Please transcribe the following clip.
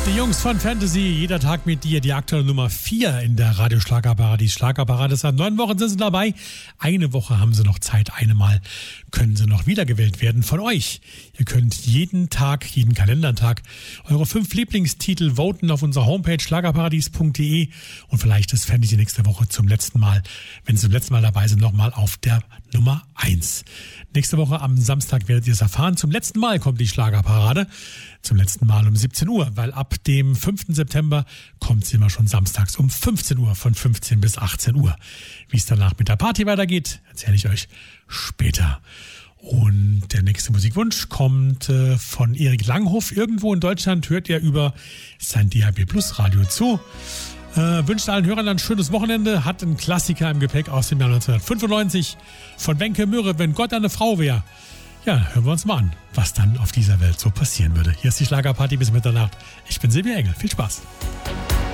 Die Jungs von Fantasy, jeder Tag mit dir, die aktuelle Nummer 4 in der Radio-Schlagerparadies. Schlagerparade, seit 9 Wochen sind sie dabei. Eine Woche haben sie noch Zeit, einmal können sie noch wiedergewählt werden von euch. Ihr könnt jeden Tag, jeden Kalendertag eure 5 Lieblingstitel voten auf unserer Homepage schlagerparadies.de und vielleicht ist Fantasy nächste Woche zum letzten Mal, wenn sie zum letzten Mal dabei sind, nochmal auf der Nummer 1. Nächste Woche am Samstag werdet ihr es erfahren. Zum letzten Mal kommt die Schlagerparade. Zum letzten Mal um 17 Uhr, weil ab dem 5. September kommt sie immer schon samstags um 15 Uhr, von 15 bis 18 Uhr. Wie es danach mit der Party weitergeht, erzähle ich euch später. Und der nächste Musikwunsch kommt von Erik Langhoff. Irgendwo in Deutschland hört er über sein DAB Plus Radio zu. Wünscht allen Hörern ein schönes Wochenende, hat einen Klassiker im Gepäck aus dem Jahr 1995 von Wenke Mürre, wenn Gott eine Frau wäre. Ja, hören wir uns mal an, was dann auf dieser Welt so passieren würde. Hier ist die Schlagerparty bis Mitternacht. Ich bin Silvia Engel. Viel Spaß.